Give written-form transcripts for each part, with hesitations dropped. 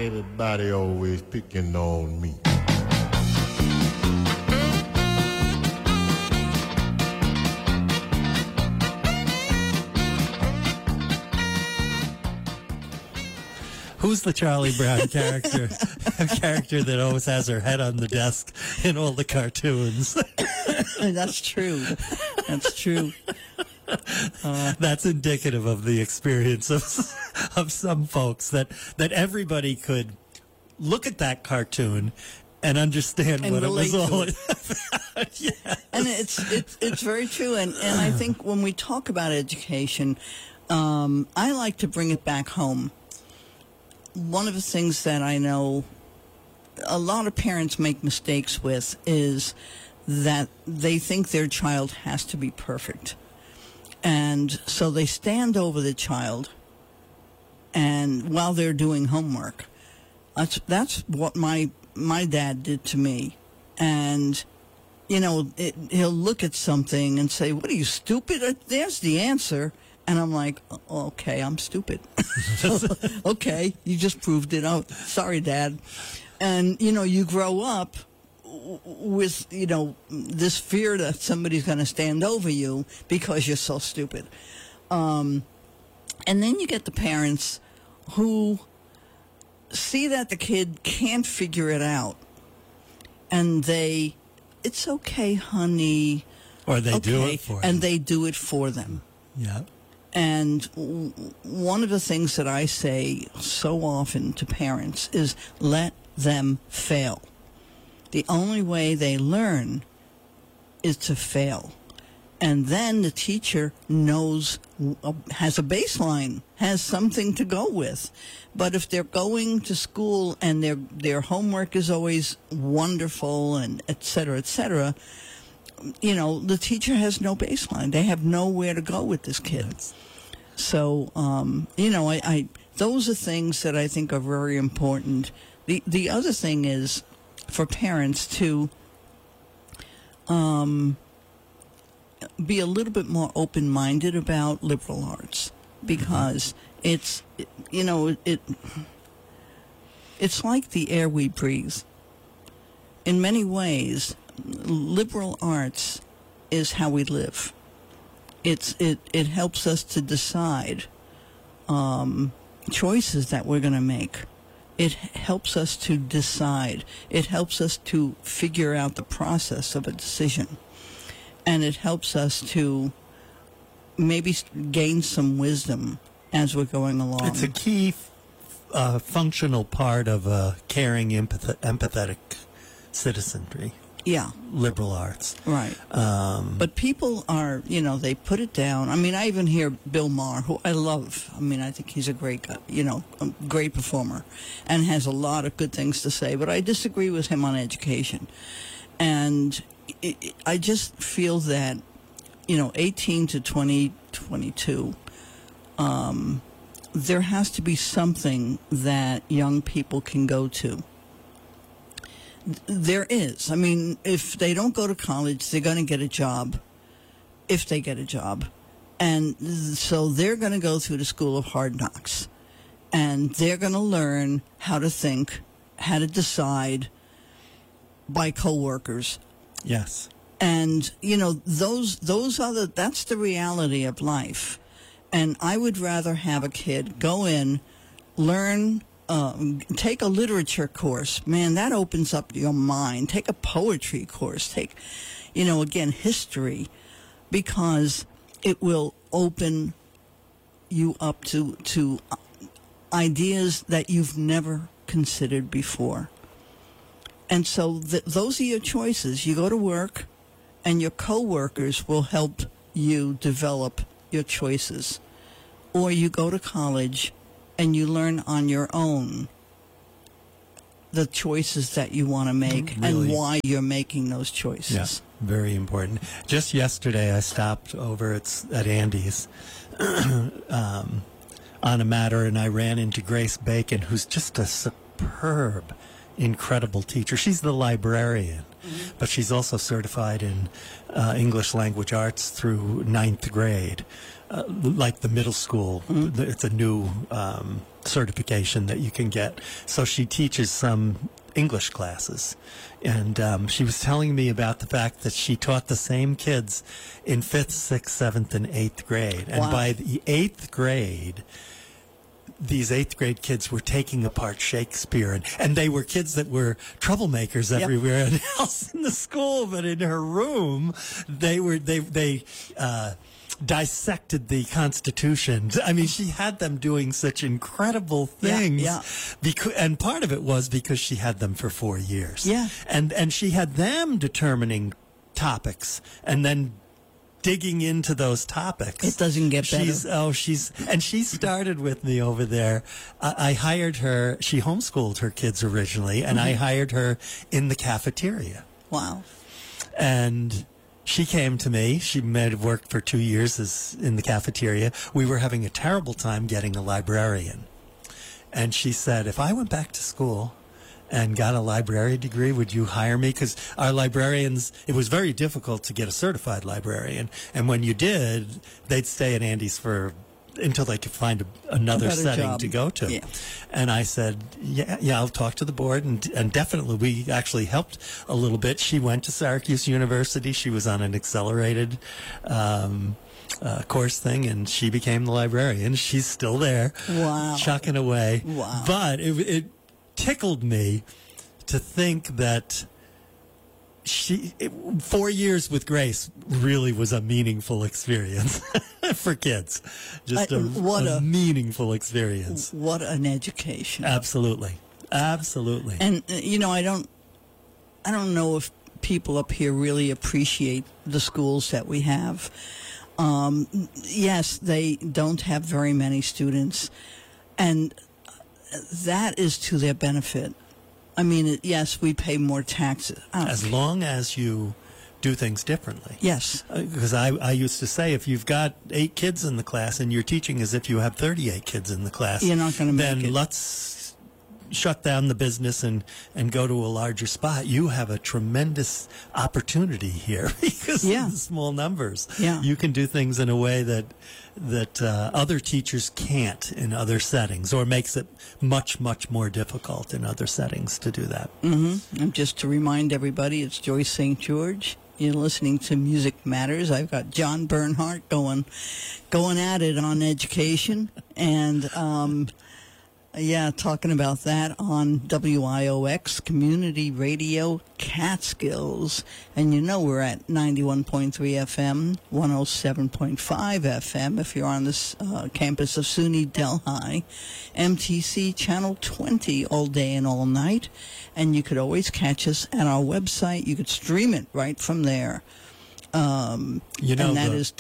everybody always picking on me? Who's the Charlie Brown character? A character that always has her head on the desk in all the cartoons. That's true. That's true. That's indicative of the experience of some folks that everybody could look at that cartoon and understand And what it was relate to all it. about. Yes. And it's very true. And I think when we talk about education, I like to bring it back home. One of the things that I know a lot of parents make mistakes with is that they think their child has to be perfect. And so they stand over the child and while they're doing homework. That's what my dad did to me. And, you know, he'll look at something and say, "What are you, stupid? There's the answer." And I'm like, "Okay, I'm stupid." Okay, you just proved it. Oh, sorry, Dad. And, you know, you grow up with, you know, this fear that somebody's going to stand over you because you're so stupid. And then you get the parents who see that the kid can't figure it out. And "It's okay, honey." Or they do it for them. And they do it for them. Yeah. And one of the things that I say so often to parents is let them fail. The only way they learn is to fail. And then the teacher knows, has a baseline, has something to go with. But if they're going to school and their homework is always wonderful and et cetera, you know, the teacher has no baseline. They have nowhere to go with this kid. Yes. So, you know, I those are things that I think are very important. The other thing is for parents to be a little bit more open-minded about liberal arts, because it's like the air we breathe. In many ways, liberal arts is how we live. It helps us to decide choices that we're going to make. It helps us to decide. It helps us to figure out the process of a decision. And it helps us to maybe gain some wisdom as we're going along. It's a key functional part of a caring, empathetic citizenry. Yeah. Liberal arts. Right. But people are, you know, they put it down. I mean, I even hear Bill Maher, who I love. I mean, I think he's a great guy, you know, a great performer and has a lot of good things to say. But I disagree with him on education. And I just feel that, you know, 18 to 22, there has to be something that young people can go to. There is. I mean, if they don't go to college, they're going to get a job, if they get a job. And so they're going to go through the school of hard knocks. And they're going to learn how to think, how to decide by coworkers. Yes. And, you know, that's the reality of life. And I would rather have a kid go in, learn, take a literature course. Man, that opens up your mind. Take a poetry course. Take, you know, again, history, because it will open you up to ideas that you've never considered before. And so those are your choices. You go to work, and your coworkers will help you develop your choices. Or you go to college, and you learn on your own the choices that you want to make and why you're making those choices. Yeah, very important. Just yesterday, I stopped over at Andy's on a matter, and I ran into Grace Bacon, who's just a superb, incredible teacher. She's the librarian, but she's also certified in English language arts through 9th grade. like the middle school. It's a new certification that you can get. So she teaches some English classes. And she was telling me about the fact that she taught the same kids in 5th, 6th, 7th, and 8th grade. And Wow. by the 8th grade, these 8th grade kids were taking apart Shakespeare, and they were kids that were troublemakers Yep. everywhere else in the school, but in her room, they dissected the Constitution. I mean, she had them doing such incredible things. Yeah. And part of it was because she had them for 4 years. Yeah. And she had them determining topics and then digging into those topics. It doesn't get better. She started with me over there. I hired her. She homeschooled her kids originally, and I hired her in the cafeteria. Wow. And she came to me. She might have worked for 2 years in the cafeteria. We were having a terrible time getting a librarian. And she said, if I went back to school and got a library degree, would you hire me? Because our librarians, it was very difficult to get a certified librarian. And when you did, they'd stay at Andy's until they could find another better setting job. to go to. Yeah. And I said, yeah, I'll talk to the board. And definitely, we actually helped a little bit. She went to Syracuse University. She was on an accelerated course thing, and she became the librarian. She's still there. Wow. Chucking away. Wow. But it tickled me to think that 4 years with Grace really was a meaningful experience for kids. Just a meaningful experience. What an education. Absolutely. Absolutely. And I don't know if people up here really appreciate the schools that we have. Yes, they don't have very many students, and that is to their benefit. I mean, yes, we pay more taxes. As long as you do things differently. Yes. Because I used to say, if you've got 8 kids in the class and you're teaching as if you have 38 kids in the class, you're not going to make it. Then let's shut down the business and go to a larger spot. You have a tremendous opportunity here because of the small numbers. Yeah. You can do things in a way that other teachers can't in other settings, or makes it much, much more difficult in other settings to do that. Mm-hmm. And just to remind everybody, it's Joyce St. George. You're listening to Music Matters. I've got John Bernhardt going at it on education, and talking about that on WIOX Community Radio Catskills. And we're at 91.3 FM, 107.5 FM if you're on this campus of SUNY Delhi, MTC Channel 20 all day and all night. And you could always catch us at our website. You could stream it right from there. And that is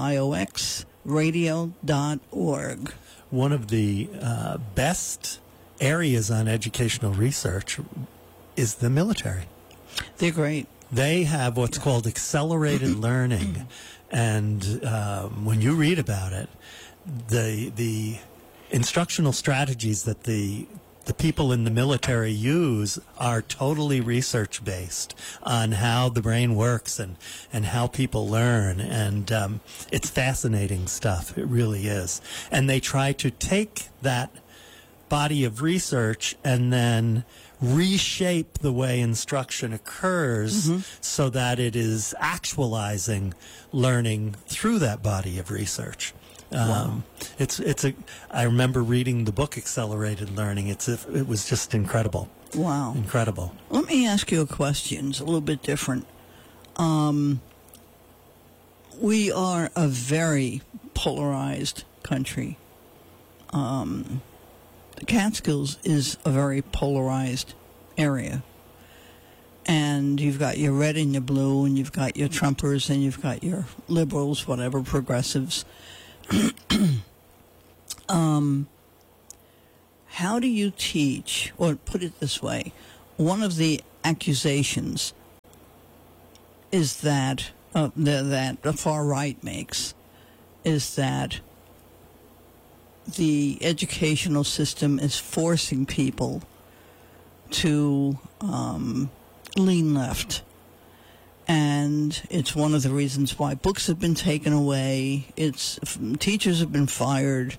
WIOXradio.org. One of the best areas on educational research is the military. They're great. They have what's called accelerated learning. And when you read about it, the instructional strategies that the people in the military use are totally research-based on how the brain works and how people learn. And it's fascinating stuff. It really is. And they try to take that body of research and then reshape the way instruction occurs so that it is actualizing learning through that body of research. Wow. I remember reading the book Accelerated Learning. It was just incredible. Wow. Incredible. Let me ask you a question. It's a little bit different. We are a very polarized country. The Catskills is a very polarized area. And you've got your red and your blue, and you've got your Trumpers, and you've got your liberals, whatever, progressives. How do you teach, or put it this way, one of the accusations is that that the far right makes is that the educational system is forcing people to lean left. And it's one of the reasons why books have been taken away. Teachers have been fired.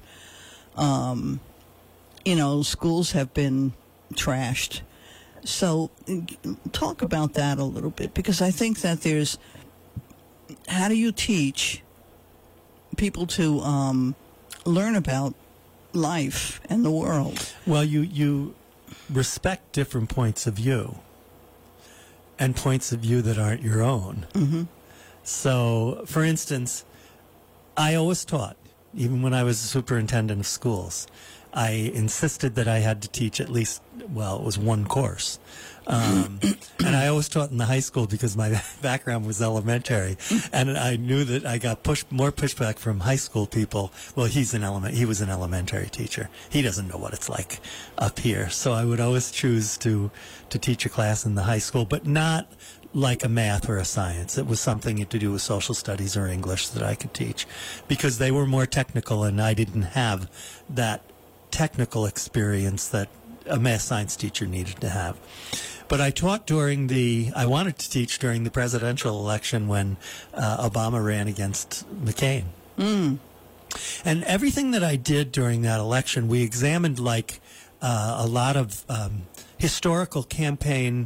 Schools have been trashed. So talk about that a little bit, because I think that how do you teach people to learn about life and the world? Well, you respect different points of view and points of view that aren't your own. Mm-hmm. So, for instance, I always taught, even when I was a superintendent of schools, I insisted that I had to teach at least, it was one course. And I always taught in the high school because my background was elementary. And I knew that I got more pushback from high school people. Well, he was an elementary teacher. He doesn't know what it's like up here. So I would always choose to teach a class in the high school, but not like a math or a science. It was something to do with social studies or English that I could teach, because they were more technical and I didn't have that technical experience that a math science teacher needed to have. But I taught I wanted to teach during the presidential election when Obama ran against McCain. Mm. And everything that I did during that election, we examined a lot of historical campaign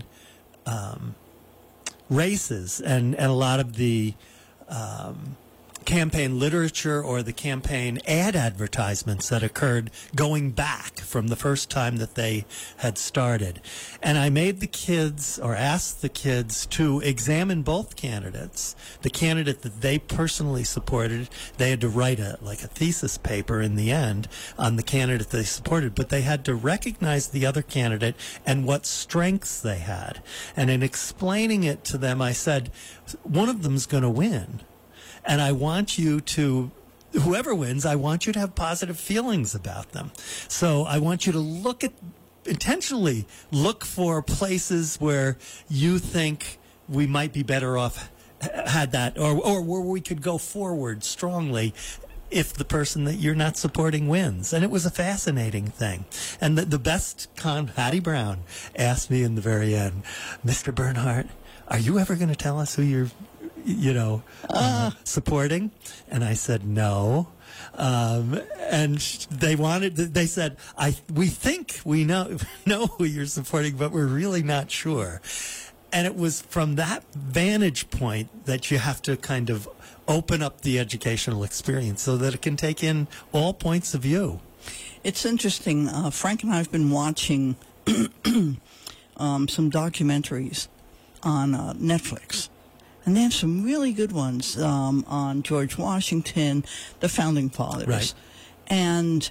races and a lot of the campaign literature or the campaign ad advertisements that occurred going back from the first time that they had started. And I made the kids, or asked the kids, to examine both candidates. The candidate that they personally supported, they had to write a thesis paper in the end on the candidate they supported, but they had to recognize the other candidate and what strengths they had. And in explaining it to them, I said, one of them's going to win. And I want you to, whoever wins, I want you to have positive feelings about them. So I want you to intentionally look for places where you think we might be better off had that, or where we could go forward strongly if the person that you're not supporting wins. And it was a fascinating thing. And the best Hattie Brown asked me in the very end, Mr. Bernhardt, are you ever going to tell us who you're supporting? And I said no. And they said, we think we know who you're supporting, but we're really not sure. And it was from that vantage point that you have to kind of open up the educational experience so that it can take in all points of view. It's interesting. Frank and I have been watching some documentaries on Netflix. And they have some really good ones on George Washington, the Founding Fathers. Right. And,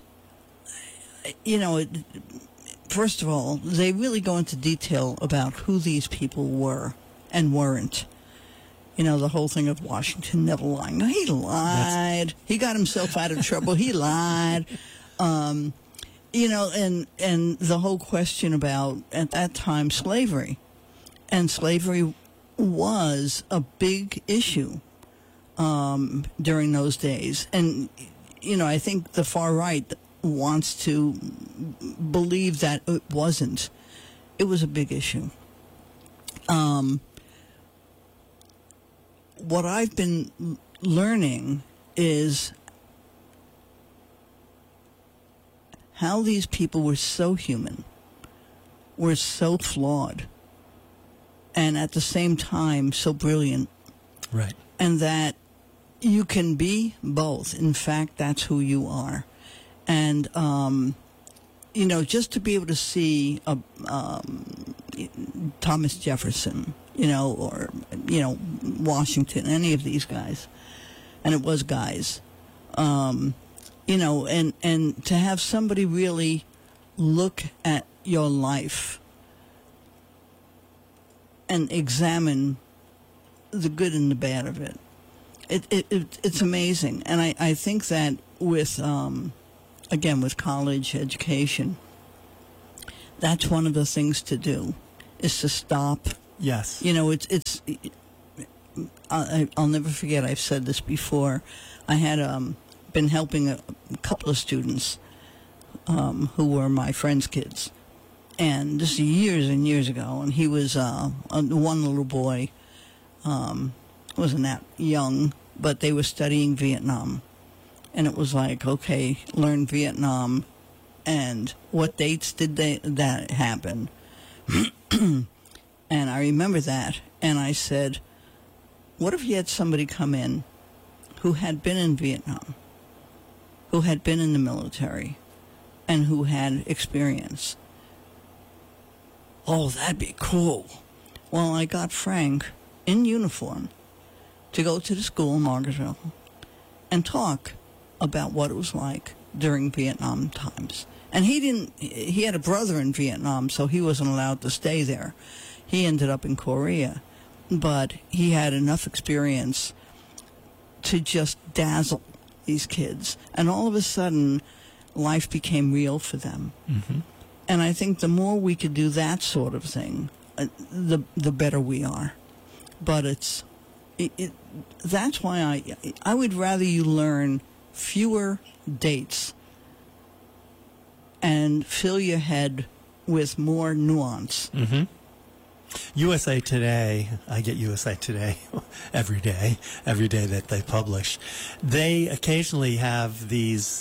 first of all, they really go into detail about who these people were and weren't. The whole thing of Washington never lying. No, he lied. He got himself out of trouble. He lied. And the whole question about, at that time, slavery. And slavery was a big issue during those days. And, I think the far right wants to believe that it wasn't. It was a big issue. What I've been learning is how these people were so human, were so flawed, and at the same time so brilliant. Right. And that you can be both. In fact, that's who you are. And, just to be able to see Thomas Jefferson, or, Washington, any of these guys, and it was guys, and to have somebody really look at your life and examine the good and the bad of it. It's amazing. And I think that with, again, with college education, that's one of the things to do, is to stop. Yes. I'll never forget, I've said this before. I had been helping a couple of students who were my friend's kids. And this is years and years ago, and he was one little boy wasn't that young, but they were studying Vietnam. And it was like, okay, learn Vietnam. And what dates did that happen? And I remember that. And I said, what if you had somebody come in who had been in Vietnam, who had been in the military, and who had experience? Oh, that'd be cool. Well, I got Frank in uniform to go to the school in Margaretville and talk about what it was like during Vietnam times. And he had a brother in Vietnam, so he wasn't allowed to stay there. He ended up in Korea. But he had enough experience to just dazzle these kids. And all of a sudden, life became real for them. Mm-hmm. And I think the more we could do that sort of thing, the better we are. But that's why I would rather you learn fewer dates and fill your head with more nuance. Mm-hmm. USA Today, I get USA Today every day that they publish. They occasionally have these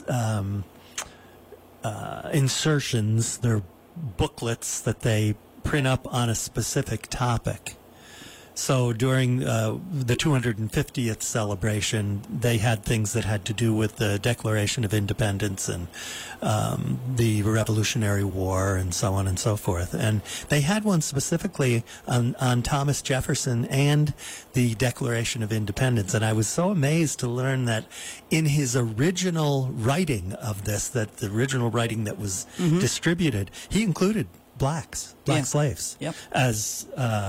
insertions, they're booklets that they print up on a specific topic. So during the 250th celebration, they had things that had to do with the Declaration of Independence and the Revolutionary War and so on and so forth. And they had one specifically on Thomas Jefferson and the Declaration of Independence. And I was so amazed to learn that in his original writing of this, that the original writing that was distributed, he included black slaves as...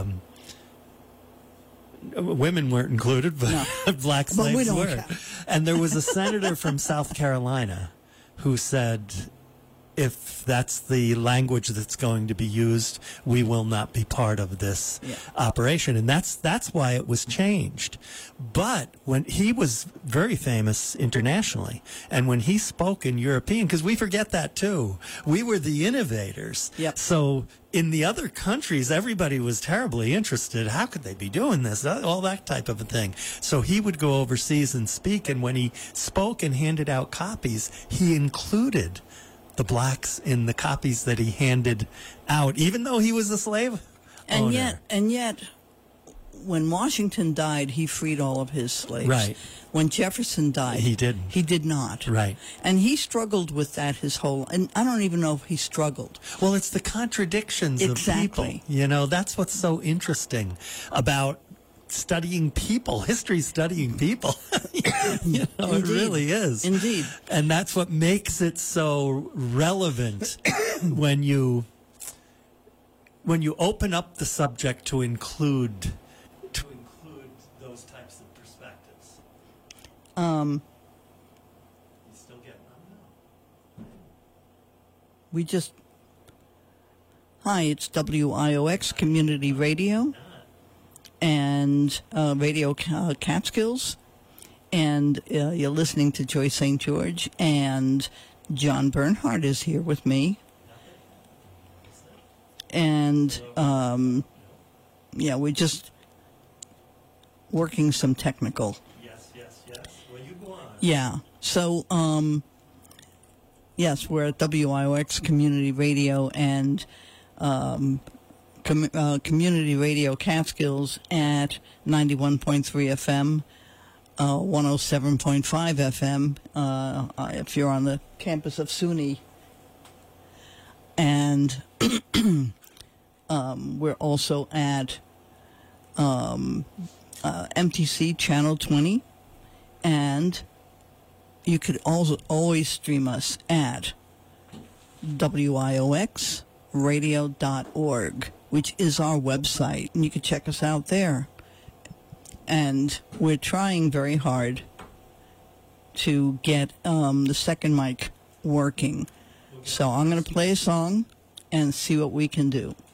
women weren't included, but no. Black slaves were. And there was a senator from South Carolina who said, if that's the language that's going to be used, we will not be part of this operation. And that's why it was changed. But when he was very famous internationally, and when he spoke in European, because we forget that too, we were the innovators. Yep. So in the other countries, everybody was terribly interested. How could they be doing this? All that type of a thing. So he would go overseas and speak, and when he spoke and handed out copies, he included the blacks in the copies that he handed out, even though he was a slave owner. And yet, when Washington died, he freed all of his slaves. Right. When Jefferson died, he didn't. He did not. Right. And he struggled with that his whole. And I don't even know if he struggled. Well, it's the contradictions of people. You know, that's what's so interesting about studying people, history studying people. You know, Indeed. It really is. Indeed. And that's what makes it so relevant when you open up the subject to include those types of perspectives. You still getting them now? Hi, it's WIOX Community Radio and Radio Catskills. And you're listening to Joy St. George, and John Bernhardt is here with me. And, we're just working some technical. Yes. Well, you go on. Yeah. So, yes, we're at WIOX Community Radio and Community Radio Catskills at 91.3 FM. 107.5 FM if you're on the campus of SUNY. And we're also at MTC Channel 20. And you could also always stream us at WIOXradio.org, which is our website. And you can check us out there. And we're trying very hard to get the second mic working. So I'm going to play a song and see what we can do.